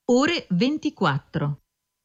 ore 24.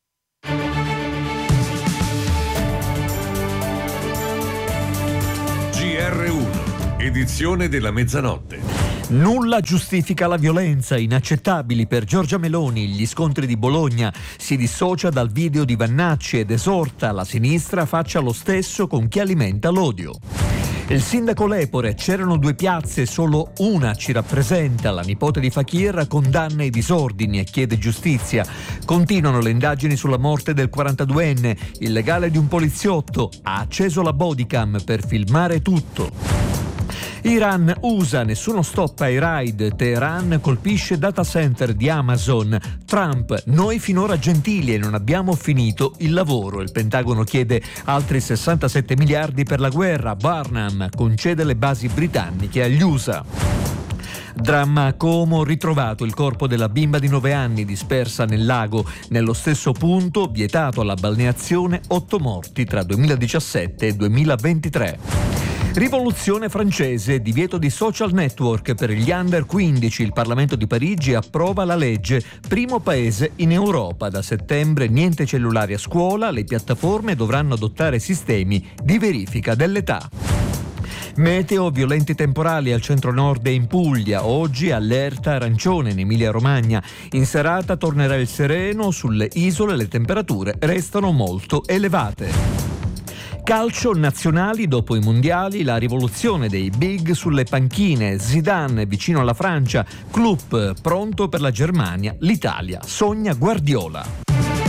GR1, edizione della mezzanotte. Nulla giustifica la violenza, inaccettabili per Giorgia Meloni gli scontri di Bologna, si dissocia dal video di Vannacci ed esorta la sinistra faccia lo stesso con chi alimenta l'odio. Il sindaco Lepore, c'erano due piazze, solo una ci rappresenta. La nipote di Fakir condanna i disordini e chiede giustizia. Continuano le indagini sulla morte del 42enne. Il legale di un poliziotto ha acceso la bodycam per filmare tutto. Iran, USA, nessuno stop ai raid. Teheran colpisce data center di Amazon. Trump, noi finora gentili e non abbiamo finito il lavoro. Il Pentagono chiede altri 67 miliardi per la guerra. Barnum concede le basi britanniche agli USA. Dramma a Como, ritrovato il corpo della bimba di 9 anni dispersa nel lago. Nello stesso punto, vietato alla balneazione, 8 morti tra 2017 e 2023. Rivoluzione francese, divieto di social network per gli under 15. Il Parlamento di Parigi approva la legge, primo paese in Europa. Da settembre niente cellulari a scuola, le piattaforme dovranno adottare sistemi di verifica dell'età. Meteo, violenti temporali al centro-nord e in Puglia. Oggi allerta arancione in Emilia-Romagna. In serata tornerà il sereno, sulle isole le temperature restano molto elevate. Calcio, nazionali dopo i mondiali, la rivoluzione dei big sulle panchine. Zidane vicino alla Francia, Klopp pronto per la Germania, l'Italia sogna Guardiola.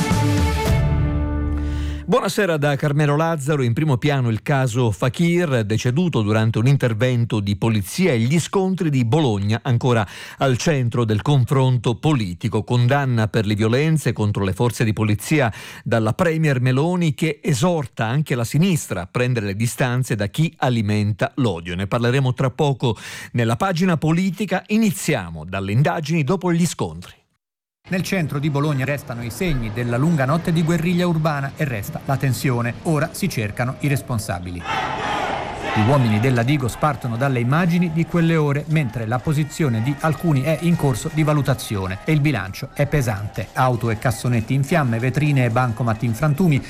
Buonasera da Carmelo Lazzaro. In primo piano il caso Fakir, deceduto durante un intervento di polizia, e gli scontri di Bologna, ancora al centro del confronto politico. Condanna per le violenze contro le forze di polizia dalla Premier Meloni, che esorta anche la sinistra a prendere le distanze da chi alimenta l'odio. Ne parleremo tra poco nella pagina politica. Iniziamo dalle indagini dopo gli scontri. Nel centro di Bologna restano i segni della lunga notte di guerriglia urbana e resta la tensione. Ora si cercano i responsabili. Gli uomini della Digos partono dalle immagini di quelle ore, mentre la posizione di alcuni è in corso di valutazione e il bilancio è pesante. Auto e cassonetti in fiamme, vetrine e bancomat in frantumi,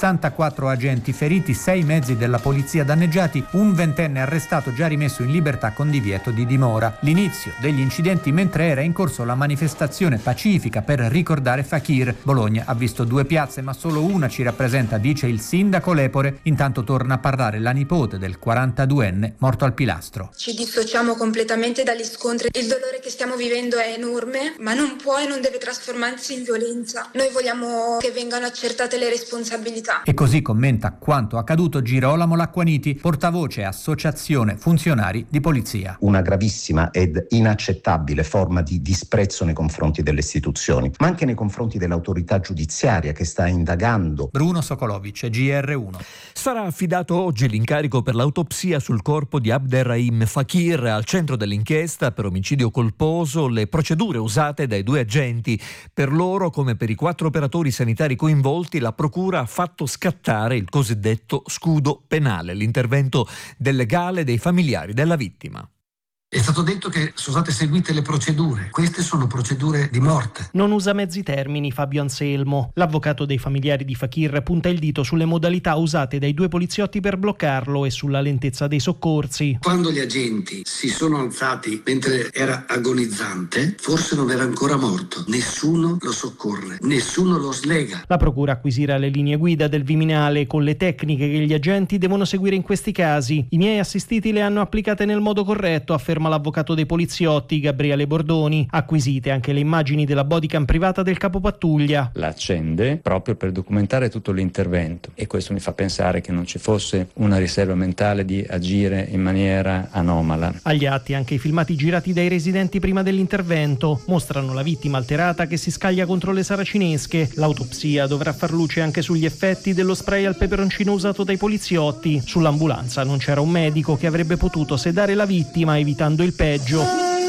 64 agenti feriti, 6 mezzi della polizia danneggiati, un ventenne arrestato già rimesso in libertà con divieto di dimora. L'inizio degli incidenti mentre era in corso la manifestazione pacifica per ricordare Fakir. Bologna ha visto 2 piazze, ma solo una ci rappresenta, dice il sindaco Lepore. Intanto torna a parlare la nipote del 42enne morto al pilastro. Ci dissociamo completamente dagli scontri. Il dolore che stiamo vivendo è enorme, ma non può e non deve trasformarsi in violenza. Noi vogliamo che vengano accertate le responsabilità. E così commenta quanto accaduto Girolamo Lacquaniti, portavoce Associazione Funzionari di Polizia. Una gravissima ed inaccettabile forma di disprezzo nei confronti delle istituzioni, ma anche nei confronti dell'autorità giudiziaria che sta indagando. Bruno Sokolovic, GR1. Sarà affidato oggi l'incarico per l'autopsia sul corpo di Abderrahim Fakir. Al centro dell'inchiesta per omicidio colposo le procedure usate dai 2 agenti. Per loro, come per i 4 operatori sanitari coinvolti, la procura ha fatto scattare il cosiddetto scudo penale, l'intervento del legale dei familiari della vittima. È stato detto che sono state seguite le procedure. Queste sono procedure di morte. Non usa mezzi termini Fabio Anselmo. L'avvocato dei familiari di Fakir punta il dito sulle modalità usate dai 2 poliziotti per bloccarlo e sulla lentezza dei soccorsi. Quando gli agenti si sono alzati mentre era agonizzante, forse non era ancora morto. Nessuno lo soccorre, nessuno lo slega. La procura acquisirà le linee guida del Viminale con le tecniche che gli agenti devono seguire in questi casi. I miei assistiti le hanno applicate nel modo corretto, afferma l'avvocato dei poliziotti Gabriele Bordoni. Acquisite anche le immagini della bodycam privata del capopattuglia. La accende proprio per documentare tutto l'intervento e questo mi fa pensare che non ci fosse una riserva mentale di agire in maniera anomala. Agli atti anche i filmati girati dai residenti prima dell'intervento mostrano la vittima alterata che si scaglia contro le saracinesche. L'autopsia dovrà far luce anche sugli effetti dello spray al peperoncino usato dai poliziotti. Sull'ambulanza non c'era un medico che avrebbe potuto sedare la vittima evitando il peggio.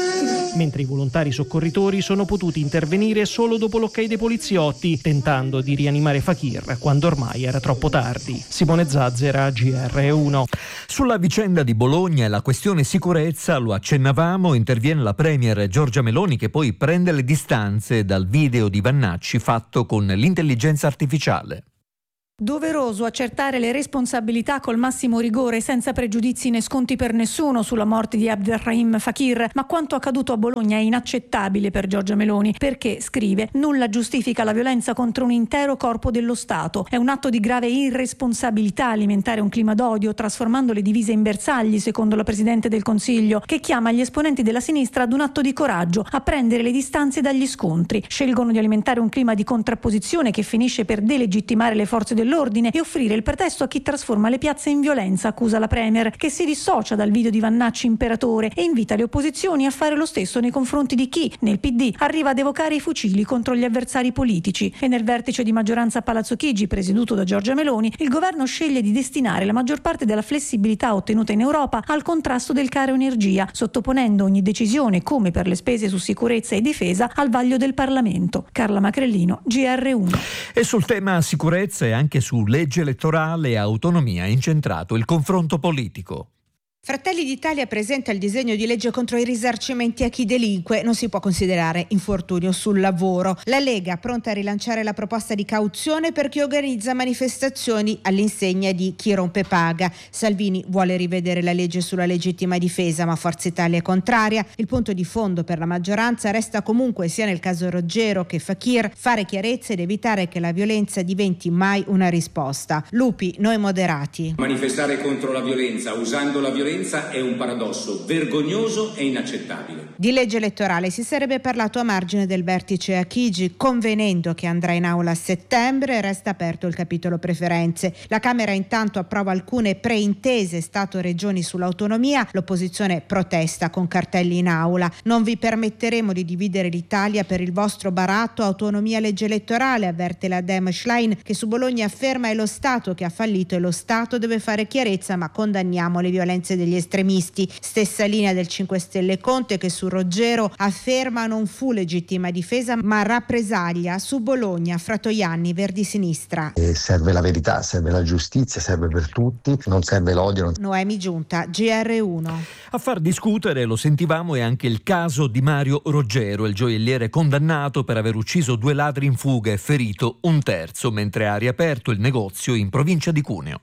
mentre i volontari soccorritori sono potuti intervenire solo dopo l'ok dei poliziotti, tentando di rianimare Fakir quando ormai era troppo tardi. Simone Zazzera, GR1. Sulla vicenda di Bologna e la questione sicurezza, lo accennavamo, interviene la premier Giorgia Meloni, che poi prende le distanze dal video di Vannacci fatto con l'intelligenza artificiale. Doveroso accertare le responsabilità col massimo rigore, senza pregiudizi né sconti per nessuno sulla morte di Abderrahim Fakir, ma quanto accaduto a Bologna è inaccettabile per Giorgia Meloni, perché, scrive, nulla giustifica la violenza contro un intero corpo dello Stato. È un atto di grave irresponsabilità alimentare un clima d'odio, trasformando le divise in bersagli, secondo la Presidente del Consiglio, che chiama gli esponenti della sinistra ad un atto di coraggio, a prendere le distanze dagli scontri. Scelgono di alimentare un clima di contrapposizione che finisce per delegittimare le forze dell'ordine e offrire il pretesto a chi trasforma le piazze in violenza, accusa la premier, che si dissocia dal video di Vannacci imperatore e invita le opposizioni a fare lo stesso nei confronti di chi, nel PD, arriva ad evocare i fucili contro gli avversari politici. E nel vertice di maggioranza a Palazzo Chigi, presieduto da Giorgia Meloni, il governo sceglie di destinare la maggior parte della flessibilità ottenuta in Europa al contrasto del caro energia, sottoponendo ogni decisione, come per le spese su sicurezza e difesa, al vaglio del Parlamento. Carla Macrellino, GR1. E sul tema sicurezza e anche su legge elettorale e autonomia è incentrato il confronto politico. Fratelli d'Italia presenta il disegno di legge contro i risarcimenti a chi delinque. Non si può considerare infortunio sul lavoro. La Lega pronta a rilanciare la proposta di cauzione per chi organizza manifestazioni all'insegna di chi rompe paga. Salvini vuole rivedere la legge sulla legittima difesa, ma Forza Italia è contraria. Il punto di fondo per la maggioranza resta comunque, sia nel caso Roggero che Fakir, fare chiarezza ed evitare che la violenza diventi mai una risposta. Lupi, noi moderati. Manifestare contro la violenza usando la violenza è un paradosso vergognoso e inaccettabile. Di legge elettorale si sarebbe parlato a margine del vertice a Chigi, convenendo che andrà in aula a settembre e resta aperto il capitolo preferenze. La Camera intanto approva alcune preintese Stato-Regioni sull'autonomia, l'opposizione protesta con cartelli in aula. Non vi permetteremo di dividere l'Italia per il vostro baratto, autonomia legge elettorale, avverte la Dem Schlein, che su Bologna afferma è lo Stato che ha fallito e lo Stato deve fare chiarezza, ma condanniamo le violenze degli estremisti. Stessa linea del 5 Stelle Conte, che su Roggero afferma non fu legittima difesa ma rappresaglia. Su Bologna Fratoianni, Verdi Sinistra. Serve la verità, serve la giustizia, serve per tutti, non serve l'odio. Noemi Giunta, GR1. A far discutere, lo sentivamo, è anche il caso di Mario Roggero, il gioielliere condannato per aver ucciso 2 ladri in fuga e ferito un terzo mentre ha riaperto il negozio in provincia di Cuneo.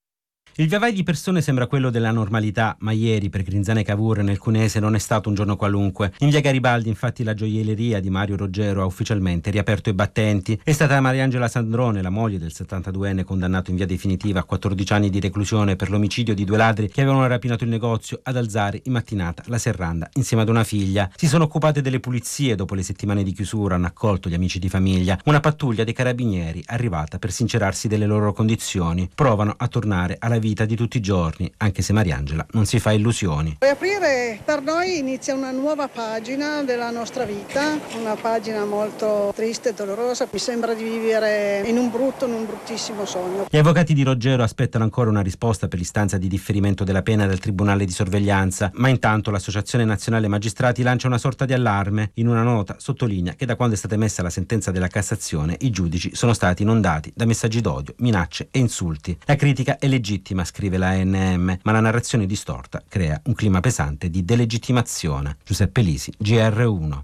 Il via vai di persone sembra quello della normalità, ma ieri per Grinzane Cavour nel Cuneese non è stato un giorno qualunque. In via Garibaldi infatti la gioielleria di Mario Roggero ha ufficialmente riaperto i battenti. È stata Mariangela Sandrone, la moglie del 72enne condannato in via definitiva a 14 anni di reclusione per l'omicidio di 2 ladri che avevano rapinato il negozio, ad alzare in mattinata la serranda insieme ad una figlia. Si sono occupate delle pulizie dopo le settimane di chiusura, hanno accolto gli amici di famiglia. Una pattuglia dei carabinieri arrivata per sincerarsi delle loro condizioni. Provano a tornare alla vita di tutti i giorni, anche se Mariangela non si fa illusioni. Riaprire per noi inizia una nuova pagina della nostra vita, una pagina molto triste e dolorosa. Mi sembra di vivere in un bruttissimo sogno. Gli avvocati di Roggero aspettano ancora una risposta per l'istanza di differimento della pena del Tribunale di sorveglianza, ma intanto l'Associazione Nazionale Magistrati lancia una sorta di allarme. In una nota sottolinea che da quando è stata emessa la sentenza della Cassazione i giudici sono stati inondati da messaggi d'odio, minacce e insulti. La critica è legittima, scrive la ANM, ma la narrazione distorta crea un clima pesante di delegittimazione. Giuseppe Lisi, GR1.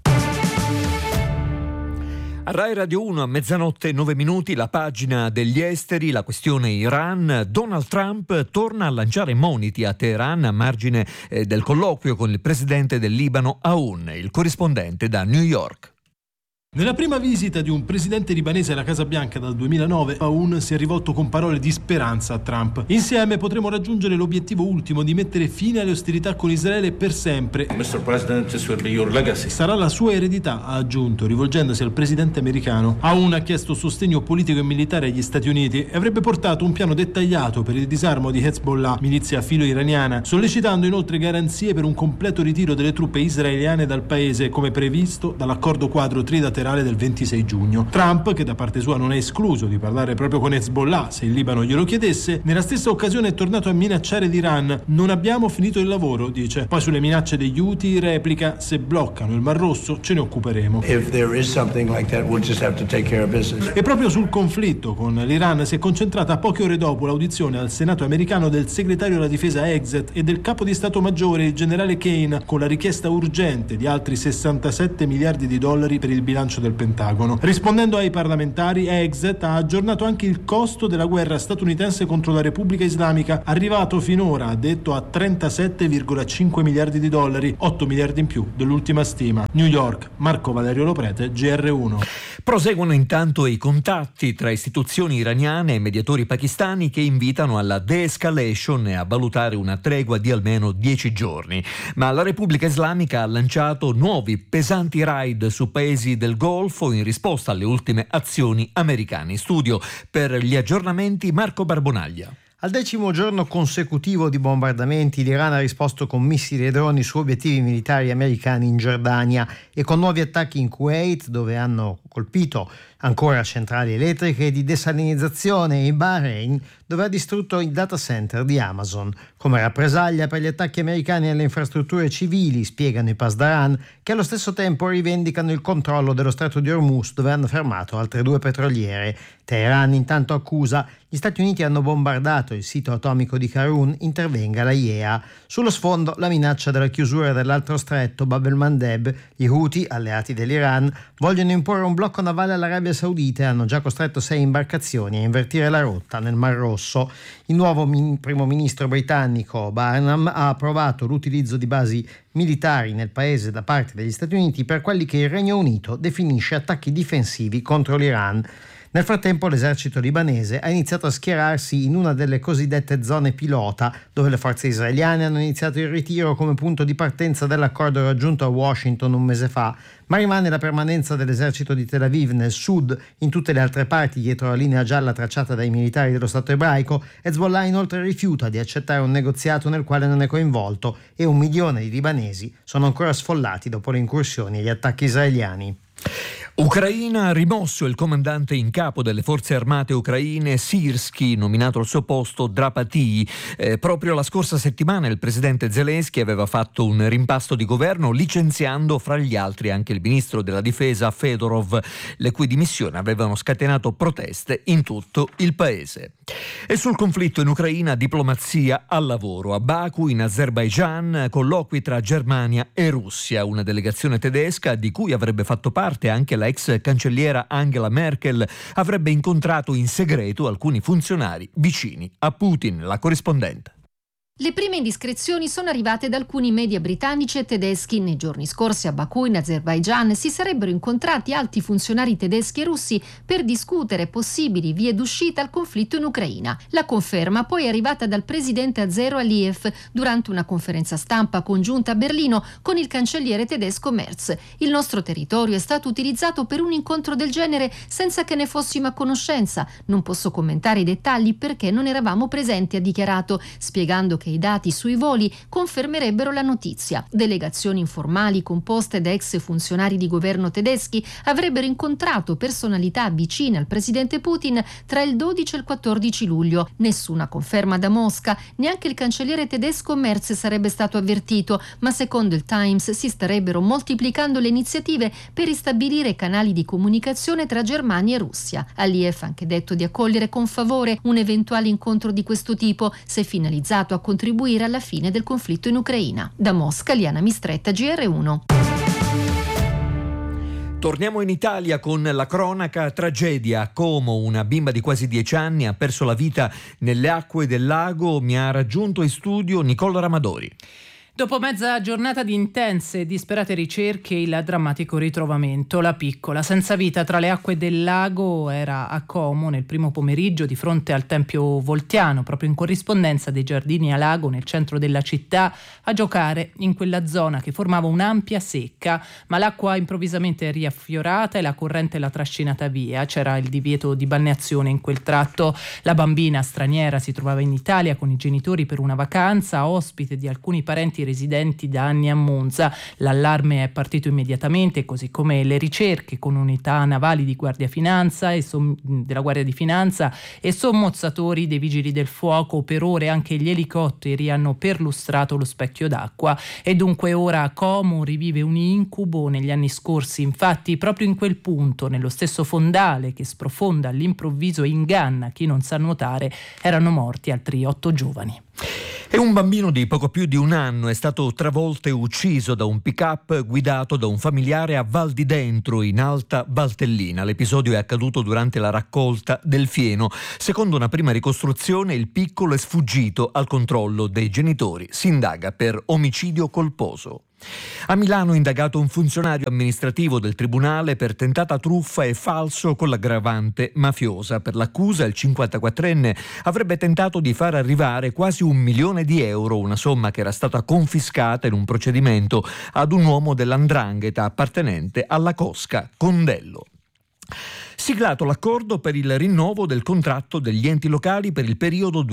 A Rai Radio 1 a mezzanotte 9 minuti, la pagina degli esteri, la questione Iran. Donald Trump torna a lanciare moniti a Teheran a margine del colloquio con il presidente del Libano Aoun, il corrispondente da New York. Nella prima visita di un presidente libanese alla Casa Bianca dal 2009, Aoun si è rivolto con parole di speranza a Trump. Insieme potremo raggiungere l'obiettivo ultimo di mettere fine alle ostilità con Israele per sempre. Mr. President, this will be your legacy. Sarà la sua eredità, ha aggiunto, rivolgendosi al presidente americano. Aoun ha chiesto sostegno politico e militare agli Stati Uniti e avrebbe portato un piano dettagliato per il disarmo di Hezbollah, milizia filo-iraniana, sollecitando inoltre garanzie per un completo ritiro delle truppe israeliane dal paese, come previsto dall'accordo quadro trilaterale unilaterale del 26 giugno. Trump, che da parte sua non è escluso di parlare proprio con Hezbollah se il Libano glielo chiedesse, nella stessa occasione è tornato a minacciare l'Iran. Non abbiamo finito il lavoro, dice. Poi sulle minacce degli Houthi replica: se bloccano il Mar Rosso ce ne occuperemo. If there is something like that, we'll just have to take care of business. E proprio sul conflitto con l'Iran si è concentrata poche ore dopo l'audizione al Senato americano del segretario alla difesa Exet e del capo di Stato Maggiore, il generale Kane, con la richiesta urgente di altri 67 miliardi di dollari per il bilancio del Pentagono. Rispondendo ai parlamentari, Exet ha aggiornato anche il costo della guerra statunitense contro la Repubblica Islamica, arrivato finora, ha detto, a 37,5 miliardi di dollari, 8 miliardi in più dell'ultima stima. New York, Marco Valerio Loprete, GR1. Proseguono intanto i contatti tra istituzioni iraniane e mediatori pakistani che invitano alla de-escalation e a valutare una tregua di almeno 10 giorni. Ma la Repubblica Islamica ha lanciato nuovi pesanti raid su paesi del Golfo in risposta alle ultime azioni americane. In studio per gli aggiornamenti Marco Barbonaglia. Al 10° giorno consecutivo di bombardamenti, l'Iran ha risposto con missili e droni su obiettivi militari americani in Giordania e con nuovi attacchi in Kuwait, dove hanno colpito ancora centrali elettriche di desalinizzazione, e in Bahrain, dove ha distrutto il data center di Amazon. Come rappresaglia per gli attacchi americani alle infrastrutture civili, spiegano i Pasdaran, che allo stesso tempo rivendicano il controllo dello Stretto di Hormuz, dove hanno fermato altre 2 petroliere. Teheran intanto accusa: gli Stati Uniti hanno bombardato il sito atomico di Karun, intervenga la IEA. Sullo sfondo la minaccia della chiusura dell'altro stretto, Bab el-Mandeb. Gli Houthi, alleati dell'Iran, vogliono imporre un blocco navale all'Arabia Saudita e hanno già costretto 6 imbarcazioni a invertire la rotta nel Mar Rosso. Il nuovo primo ministro britannico Barnum ha approvato l'utilizzo di basi militari nel paese da parte degli Stati Uniti per quelli che il Regno Unito definisce attacchi difensivi contro l'Iran. Nel frattempo l'esercito libanese ha iniziato a schierarsi in una delle cosiddette zone pilota, dove le forze israeliane hanno iniziato il ritiro come punto di partenza dell'accordo raggiunto a Washington un mese fa, ma rimane la permanenza dell'esercito di Tel Aviv nel sud. In tutte le altre parti, dietro la linea gialla tracciata dai militari dello Stato ebraico, Hezbollah inoltre rifiuta di accettare un negoziato nel quale non è coinvolto e 1 milione di libanesi sono ancora sfollati dopo le incursioni e gli attacchi israeliani. Ucraina ha rimosso il comandante in capo delle forze armate ucraine Sirski, nominato al suo posto Drapati. Proprio la scorsa settimana il presidente Zelensky aveva fatto un rimpasto di governo licenziando fra gli altri anche il ministro della difesa Fedorov, le cui dimissioni avevano scatenato proteste in tutto il paese. E sul conflitto in Ucraina, diplomazia al lavoro. A Baku, in Azerbaigian, colloqui tra Germania e Russia. Una delegazione tedesca, di cui avrebbe fatto parte anche la ex cancelliera Angela Merkel, avrebbe incontrato in segreto alcuni funzionari vicini a Putin. La corrispondente. Le prime indiscrezioni sono arrivate da alcuni media britannici e tedeschi. Nei giorni scorsi a Baku, in Azerbaigian, si sarebbero incontrati alti funzionari tedeschi e russi per discutere possibili vie d'uscita al conflitto in Ucraina. La conferma poi è arrivata dal presidente azero Aliyev durante una conferenza stampa congiunta a Berlino con il cancelliere tedesco Merz. Il nostro territorio è stato utilizzato per un incontro del genere senza che ne fossimo a conoscenza. Non posso commentare i dettagli perché non eravamo presenti, ha dichiarato, spiegando che i dati sui voli confermerebbero la notizia. Delegazioni informali composte da ex funzionari di governo tedeschi avrebbero incontrato personalità vicine al presidente Putin tra il 12 e il 14 luglio. Nessuna conferma da Mosca, neanche il cancelliere tedesco Merz sarebbe stato avvertito, ma secondo il Times si starebbero moltiplicando le iniziative per ristabilire canali di comunicazione tra Germania e Russia. Aliyev ha anche detto di accogliere con favore un eventuale incontro di questo tipo se finalizzato a contribuire alla fine del conflitto in Ucraina. Da Mosca, Liana Mistretta, GR1. Torniamo in Italia con la cronaca tragedia. A Como una bimba di quasi 10 anni ha perso la vita nelle acque del lago. Mi ha raggiunto in studio Nicola Ramadori. Dopo mezza giornata di intense e disperate ricerche, il drammatico ritrovamento. La piccola, senza vita tra le acque del lago, era a Como nel primo pomeriggio di fronte al Tempio Voltiano, proprio in corrispondenza dei giardini a lago nel centro della città, a giocare in quella zona che formava un'ampia secca, ma l'acqua improvvisamente è riaffiorata e la corrente l'ha trascinata via. C'era il divieto di balneazione in quel tratto. La bambina straniera si trovava in Italia con i genitori per una vacanza, ospite di alcuni parenti migranti residenti da anni a Monza. L'allarme è partito immediatamente, così come le ricerche con unità navali di Guardia Finanza della Guardia di Finanza e sommozzatori dei Vigili del Fuoco. Per ore anche gli elicotteri hanno perlustrato lo specchio d'acqua e dunque ora Como rivive un incubo negli anni scorsi. Infatti proprio in quel punto, nello stesso fondale che sprofonda all'improvviso e inganna chi non sa nuotare, erano morti altri 8 giovani. E un bambino di poco più di 1 anno è stato travolto e ucciso da un pick-up guidato da un familiare a Val di Dentro, in Alta Valtellina. L'episodio è accaduto durante la raccolta del fieno. Secondo una prima ricostruzione, il piccolo è sfuggito al controllo dei genitori. Si indaga per omicidio colposo. A Milano è indagato un funzionario amministrativo del tribunale per tentata truffa e falso con l'aggravante mafiosa. Per l'accusa il 54enne avrebbe tentato di far arrivare quasi €1 milione, una somma che era stata confiscata in un procedimento ad un uomo dell''ndrangheta appartenente alla cosca Condello. Siglato l'accordo per il rinnovo del contratto degli enti locali per il periodo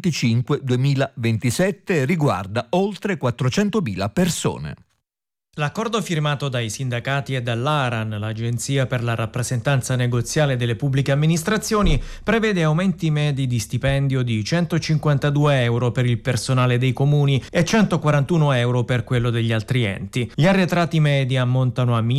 2025-2027, riguarda oltre 400.000 persone. L'accordo firmato dai sindacati e dall'ARAN, l'Agenzia per la rappresentanza negoziale delle pubbliche amministrazioni, prevede aumenti medi di stipendio di €152 per il personale dei comuni e €141 per quello degli altri enti. Gli arretrati medi ammontano a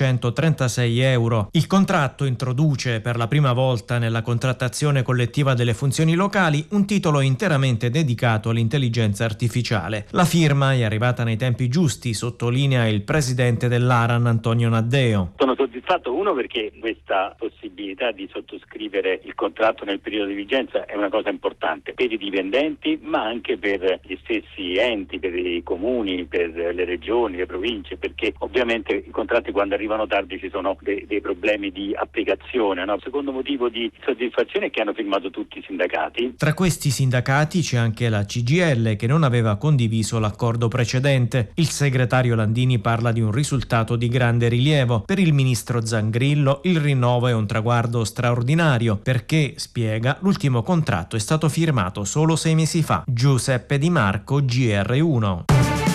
€1.136. Il contratto introduce per la prima volta nella contrattazione collettiva delle funzioni locali un titolo interamente dedicato all'intelligenza artificiale. La firma è arrivata nei tempi giusti, sottolinea il presidente dell'ARAN Antonio Naddeo. Sono soddisfatto, uno, perché questa possibilità di sottoscrivere il contratto nel periodo di vigenza è una cosa importante per i dipendenti, ma anche per gli stessi enti, per i comuni, per le regioni, le province, perché ovviamente i contratti quando arrivano tardi ci sono dei problemi di applicazione. No? Il secondo motivo di soddisfazione è che hanno firmato tutti i sindacati. Tra questi sindacati c'è anche la CGIL, che non aveva condiviso l'accordo precedente. Il segretario Landini parla di un risultato di grande rilievo. Per il ministro Zangrillo il rinnovo è un traguardo straordinario perché, spiega, l'ultimo contratto è stato firmato solo 6 mesi fa. Giuseppe Di Marco, GR1.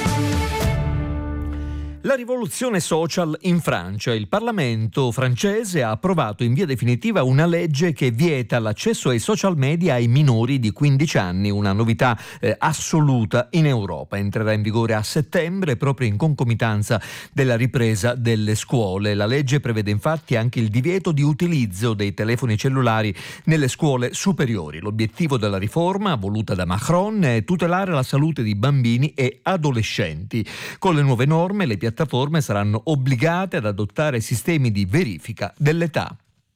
La rivoluzione social in Francia. Il Parlamento francese ha approvato in via definitiva una legge che vieta l'accesso ai social media ai minori di 15 anni, una novità assoluta in Europa. Entrerà in vigore a settembre, proprio in concomitanza della ripresa delle scuole. La legge prevede infatti anche il divieto di utilizzo dei telefoni cellulari nelle scuole superiori. L'obiettivo della riforma, voluta da Macron, è tutelare la salute di bambini e adolescenti. Con le nuove norme, le piattaforme saranno obbligate ad adottare sistemi di verifica dell'età.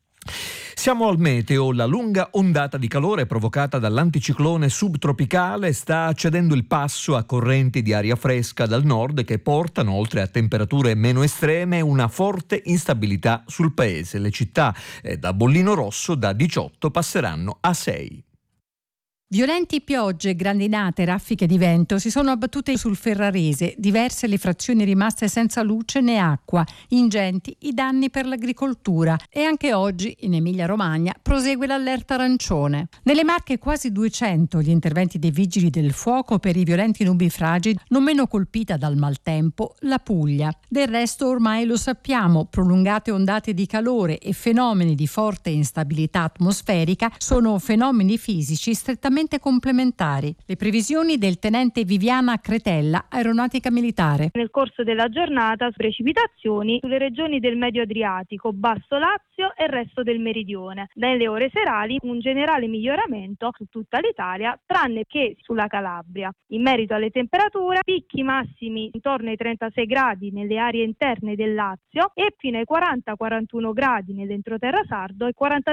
Siamo al meteo. La lunga ondata di calore provocata dall'anticiclone subtropicale sta cedendo il passo a correnti di aria fresca dal nord che portano, oltre a temperature meno estreme, una forte instabilità sul paese. Le città da bollino rosso da 18 passeranno a 6. Violenti piogge, grandinate, raffiche di vento si sono abbattute sul Ferrarese, diverse le frazioni rimaste senza luce né acqua, ingenti i danni per l'agricoltura e anche oggi in Emilia-Romagna prosegue l'allerta arancione. Nelle Marche quasi 200 gli interventi dei vigili del fuoco per i violenti nubifragi, non meno colpita dal maltempo la Puglia. Del resto ormai lo sappiamo, prolungate ondate di calore e fenomeni di forte instabilità atmosferica sono fenomeni fisici strettamente complementari. Le previsioni del tenente Viviana Cretella, aeronautica militare. Nel corso della giornata precipitazioni sulle regioni del Medio Adriatico, Basso Lazio e il resto del Meridione. Nelle ore serali un generale miglioramento su tutta l'Italia, tranne che sulla Calabria. In merito alle temperature, picchi massimi intorno ai 36 gradi nelle aree interne del Lazio e fino ai 40-41 gradi nell'entroterra sardo e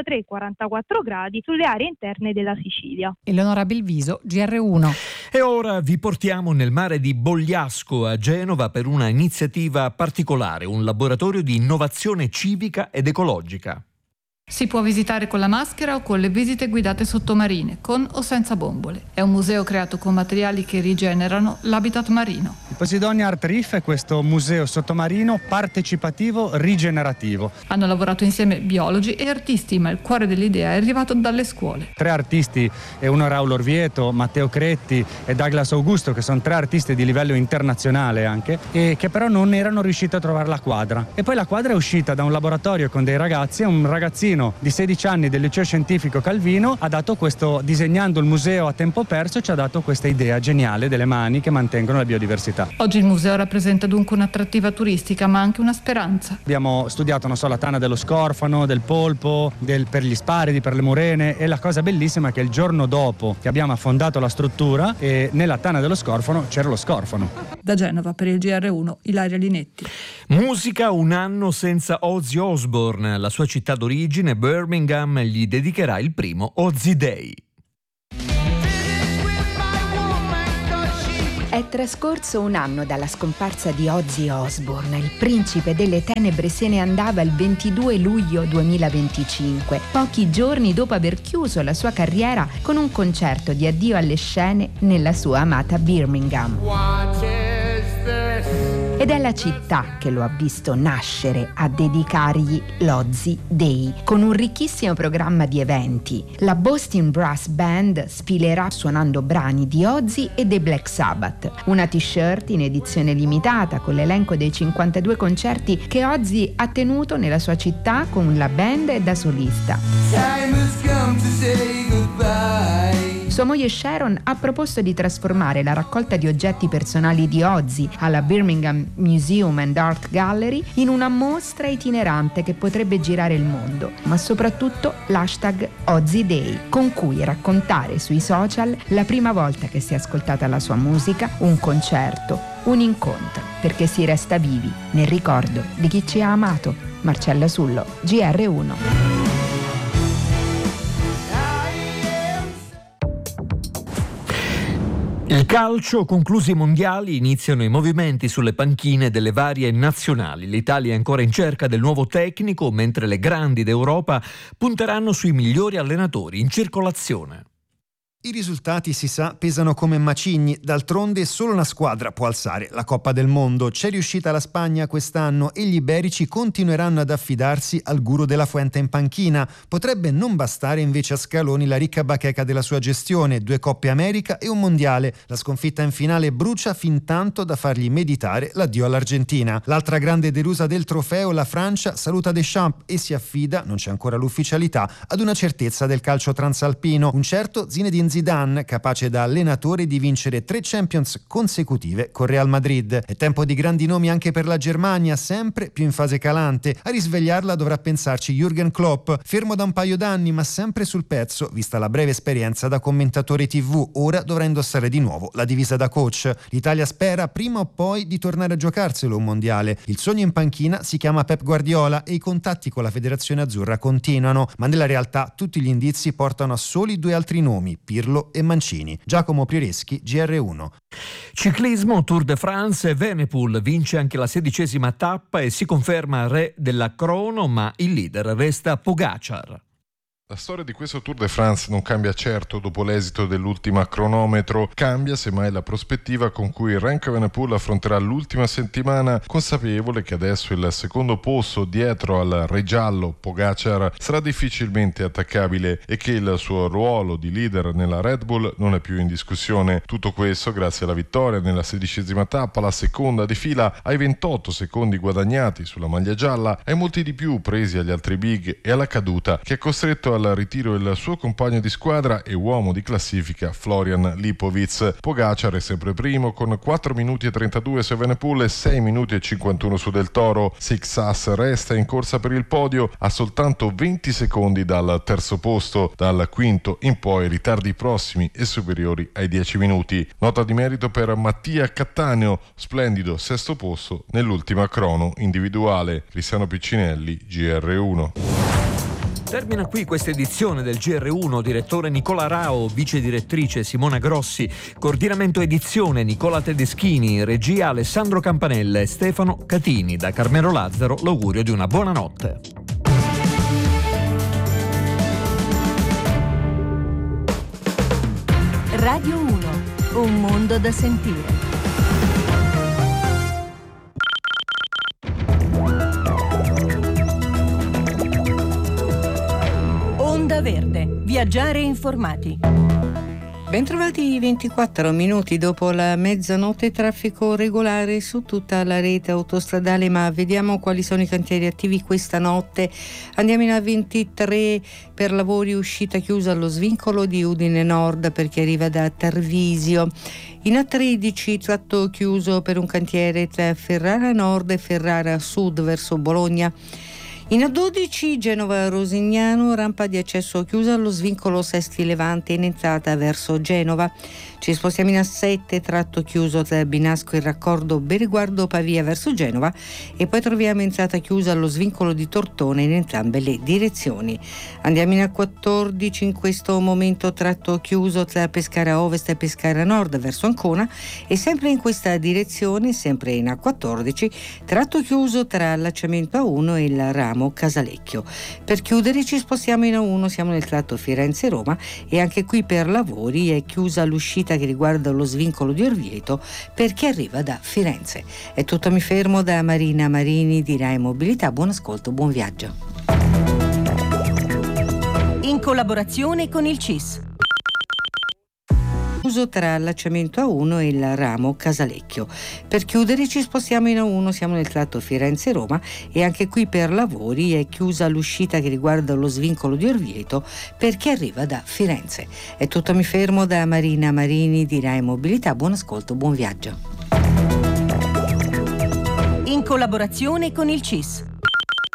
43-44 gradi sulle aree interne della Sicilia. Eleonora Belviso, GR1. E ora vi portiamo nel mare di Bogliasco a Genova per una iniziativa particolare, un laboratorio di innovazione civica ed ecologica. Si può visitare con la maschera o con le visite guidate sottomarine, con o senza bombole. È un museo creato con materiali che rigenerano l'habitat marino. Il Posidonia Art Reef è questo museo sottomarino partecipativo rigenerativo. Hanno lavorato insieme biologi e artisti, ma il cuore dell'idea è arrivato dalle scuole. 3 artisti, uno Raul Orvieto, Matteo Cretti e Douglas Augusto, che sono 3 artisti di livello internazionale anche, e che però non erano riusciti a trovare la quadra. E poi la quadra è uscita da un laboratorio con dei ragazzi, un ragazzino di 16 anni del liceo scientifico Calvino ha dato questo, disegnando il museo a tempo perso, ci ha dato questa idea geniale delle mani che mantengono la biodiversità. Oggi il museo rappresenta dunque un'attrattiva turistica, ma anche una speranza. Abbiamo studiato, la tana dello scorfano, del polpo, per gli sparidi, per le murene, e la cosa bellissima è che il giorno dopo che abbiamo affondato la struttura, nella tana dello scorfano c'era lo scorfano. Da Genova per il GR1, Ilaria Linetti. Musica un anno senza Ozzy Osbourne. La sua città d'origine, Birmingham, gli dedicherà il primo Ozzy Day. È trascorso un anno dalla scomparsa di Ozzy Osbourne. Il principe delle tenebre se ne andava il 22 luglio 2025, pochi giorni dopo aver chiuso la sua carriera con un concerto di addio alle scene nella sua amata Birmingham. Ed è la città che lo ha visto nascere a dedicargli l'Ozzy Day, con un ricchissimo programma di eventi. La Boston Brass Band sfilerà suonando brani di Ozzy e dei Black Sabbath. Una t-shirt in edizione limitata con l'elenco dei 52 concerti che Ozzy ha tenuto nella sua città con la band e da solista. Sua moglie Sharon ha proposto di trasformare la raccolta di oggetti personali di Ozzy alla Birmingham Museum and Art Gallery in una mostra itinerante che potrebbe girare il mondo, ma soprattutto l'hashtag Ozzy Day, con cui raccontare sui social la prima volta che si è ascoltata la sua musica, un concerto, un incontro, perché si resta vivi nel ricordo di chi ci ha amato. Marcella Sullo, GR1. Il calcio, conclusi i mondiali, iniziano i movimenti sulle panchine delle varie nazionali. L'Italia è ancora in cerca del nuovo tecnico, mentre le grandi d'Europa punteranno sui migliori allenatori in circolazione. I risultati, si sa, pesano come macigni, d'altronde solo una squadra può alzare la Coppa del Mondo. C'è riuscita la Spagna quest'anno e gli iberici continueranno ad affidarsi al guru della Fuente in panchina. Potrebbe non bastare invece a Scaloni la ricca bacheca della sua gestione, 2 Coppe America e un Mondiale. La sconfitta in finale brucia fin tanto da fargli meditare l'addio all'Argentina. L'altra grande delusa del trofeo, la Francia, saluta Deschamps e si affida, non c'è ancora l'ufficialità, ad una certezza del calcio transalpino, un certo Zinedine Zidane, capace da allenatore di vincere 3 Champions consecutive con Real Madrid. È tempo di grandi nomi anche per la Germania, sempre più in fase calante. A risvegliarla dovrà pensarci Jürgen Klopp, fermo da un paio d'anni ma sempre sul pezzo, vista la breve esperienza da commentatore TV. Ora dovrà indossare di nuovo la divisa da coach. L'Italia spera prima o poi di tornare a giocarselo un mondiale. Il sogno in panchina si chiama Pep Guardiola e i contatti con la federazione azzurra continuano, ma nella realtà tutti gli indizi portano a soli 2 altri nomi, Pirlo e Mancini. Giacomo Priereschi, GR1. Ciclismo, Tour de France, Evenepoel vince anche la 16ª tappa e si conferma re della crono, ma il leader resta Pogačar. La storia di questo Tour de France non cambia certo dopo l'esito dell'ultima cronometro, cambia semmai la prospettiva con cui Remco Evenepoel affronterà l'ultima settimana, consapevole che adesso il secondo posto dietro al re giallo Pogačar sarà difficilmente attaccabile e che il suo ruolo di leader nella Red Bull non è più in discussione. Tutto questo grazie alla vittoria nella 16ª tappa, la seconda di fila, ai 28 secondi guadagnati sulla maglia gialla, ai molti di più presi agli altri big e alla caduta che ha costretto al ritiro il suo compagno di squadra e uomo di classifica Florian Lipovic. Pogačar è sempre primo con 4 minuti e 32 su Evenepoel e 6 minuti e 51 su Del Toro. Sixas resta in corsa per il podio a soltanto 20 secondi dal terzo posto, dal quinto in poi ritardi prossimi e superiori ai 10 minuti. Nota di merito per Mattia Cattaneo, splendido sesto posto nell'ultima crono individuale. Cristiano Piccinelli, GR1. Termina qui questa edizione del GR1, direttore Nicola Rao, vice direttrice Simona Grossi, coordinamento edizione Nicola Tedeschini, regia Alessandro Campanella e Stefano Catini. Da Carmelo Lazzaro l'augurio di una buona notte. Radio 1, un mondo da sentire. Onda Verde, viaggiare informati. Bentrovati 24 minuti dopo la mezzanotte, traffico regolare su tutta la rete autostradale, ma vediamo quali sono i cantieri attivi questa notte. Andiamo in A23 per lavori, uscita chiusa allo svincolo di Udine Nord per chi arriva da Tarvisio. In A13 tratto chiuso per un cantiere tra Ferrara Nord e Ferrara Sud verso Bologna. In A12 Genova-Rosignano, rampa di accesso chiusa allo svincolo Sesti Levante in entrata verso Genova. Ci spostiamo in A7, tratto chiuso tra Binasco e il raccordo Beriguardo Pavia verso Genova, e poi troviamo entrata chiusa allo svincolo di Tortone in entrambe le direzioni. Andiamo in A14, in questo momento tratto chiuso tra Pescara Ovest e Pescara Nord verso Ancona, e sempre in questa direzione, sempre in A14, tratto chiuso tra allacciamento A1 e il ramo Casalecchio. Per chiudere ci spostiamo in A1, siamo nel tratto Firenze-Roma, e anche qui per lavori è chiusa l'uscita che riguarda lo svincolo di Orvieto per chi arriva da Firenze. È tutto, mi fermo. Da Marina Marini di Rai Mobilità, buon ascolto, buon viaggio. In collaborazione con il CIS. Chiuso tra allacciamento A1 e il ramo Casalecchio. Per chiudere ci spostiamo in A1, siamo nel tratto Firenze-Roma, e anche qui per lavori è chiusa l'uscita che riguarda lo svincolo di Orvieto per chi arriva da Firenze. È tutto, mi fermo. Da Marina Marini di Rai Mobilità, buon ascolto, buon viaggio. In collaborazione con il CIS.